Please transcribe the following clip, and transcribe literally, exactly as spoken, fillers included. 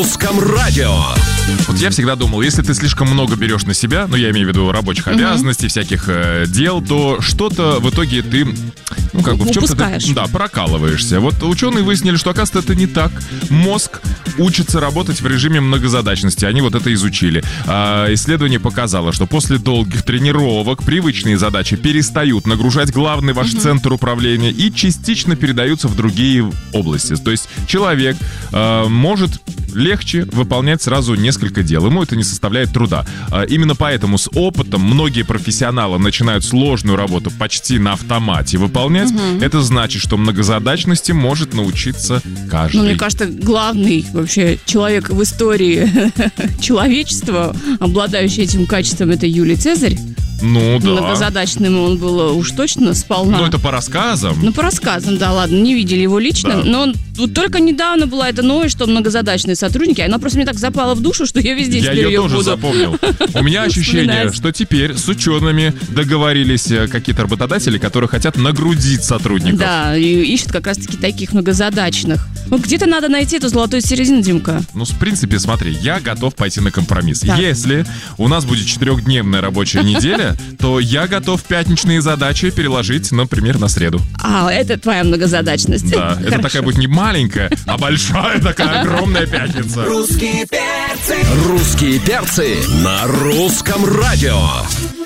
Русском радио. Вот я всегда думал, если ты слишком много берешь на себя, ну, я имею в виду рабочих uh-huh. обязанностей, всяких э, дел, то что-то в итоге ты, ну, как бы в чем-то ты, да, прокалываешься. Вот ученые выяснили, что, оказывается, это не так. Мозг учится работать в режиме многозадачности. Они вот это изучили. А, исследование показало, что после долгих тренировок привычные задачи перестают нагружать главный ваш uh-huh. центр управления и частично передаются в другие области. То есть человек э, может легче выполнять сразу несколько дел. Ему это не составляет труда. Именно поэтому с опытом многие профессионалы начинают сложную работу почти на автомате выполнять. Угу. Это значит, что многозадачности может научиться каждый. Ну, мне кажется, главный вообще человек в истории человечества, обладающий этим качеством, это Юлий Цезарь. Ну, да. Многозадачным он был уж точно сполна. Ну, это по рассказам. Ну, по рассказам, да, ладно, не видели его лично. Да. Но он, вот только недавно была эта новость, что многозадачные сотрудники. Она просто мне так запала в душу, что я везде я теперь ее буду. Я ее тоже запомнил. У меня ощущение, что теперь с учеными договорились какие-то работодатели, которые хотят нагрузить сотрудников. Да, и ищут как раз-таки таких многозадачных. Ну, где-то надо найти эту золотую середину, Димка. Ну, в принципе, смотри, я готов пойти на компромисс. Так. Если у нас будет четырехдневная рабочая неделя, то я готов пятничные задачи переложить, например, на среду. А, это твоя многозадачность. Да, это такая будет не маленькая, а большая такая огромная пятница. Русские перцы. Русские перцы на русском радио.